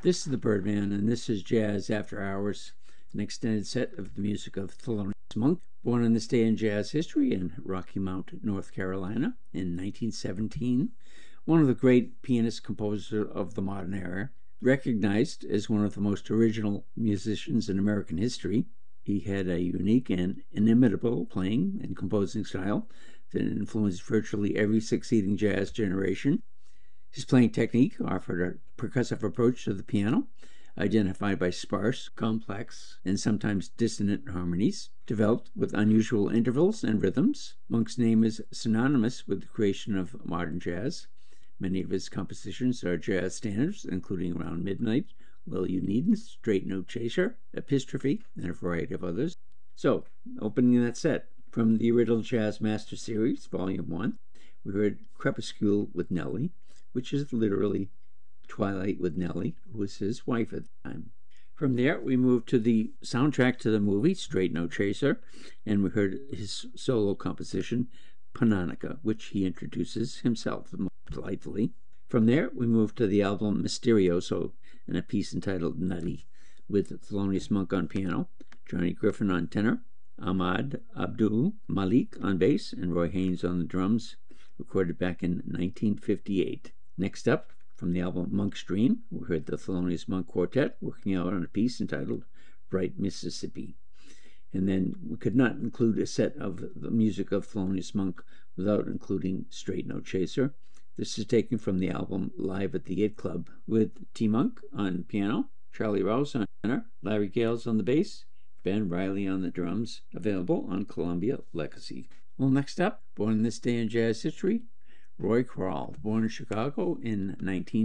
This is the Birdman, and this is Jazz After Hours, an extended set of the music of Thelonious Monk, born on this day in jazz history in Rocky Mount, North Carolina in 1917. One of the great pianist-composers of the modern era, recognized as one of the most original musicians in American history. He had a unique and inimitable playing and composing style that influenced virtually every succeeding jazz generation. His playing technique offered a percussive approach to the piano, identified by sparse, complex, and sometimes dissonant harmonies, developed with unusual intervals and rhythms. Monk's name is synonymous with the creation of modern jazz. Many of his compositions are jazz standards, including Around Midnight, Well You Needn't, Straight No Chaser, Epistrophe, and a variety of others. So, opening that set, from the Original Jazz Master Series, Volume 1, we heard Crepuscule with Nellie, which is literally Twilight with Nellie, who was his wife at the time. From there, we moved to the soundtrack to the movie, Straight No Chaser, and we heard his solo composition, Panonica, which he introduces himself delightfully. From there, we moved to the album Mysterioso, and a piece entitled Nutty, with Thelonious Monk on piano, Johnny Griffin on tenor, Ahmad Abdul Malik on bass, and Roy Haynes on the drums, recorded back in 1958. Next up, from the album Monk's Dream, we heard the Thelonious Monk Quartet working out on a piece entitled Bright Mississippi. And then we could not include a set of the music of Thelonious Monk without including Straight No Chaser. This is taken from the album Live at the It Club, with T. Monk on piano, Charlie Rouse on tenor, Larry Gales on the bass, Ben Riley on the drums, available on Columbia Legacy. Well, next up, born this day in jazz history, Roy Kral, born in Chicago in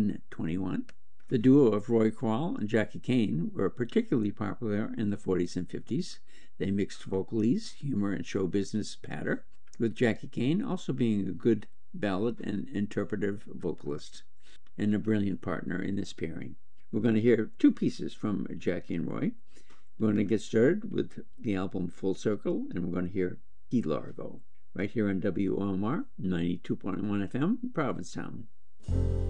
1921. The duo of Roy Kral and Jackie Kane were particularly popular in the 40s and 50s. They mixed vocalese, humor, and show business patter, with Jackie Kane also being a good ballad and interpretive vocalist, and a brilliant partner in this pairing. We're going to hear two pieces from Jackie and Roy. We're going to get started with the album Full Circle, and we're going to hear Key Largo, right here on WOMR 92.1 FM, Provincetown.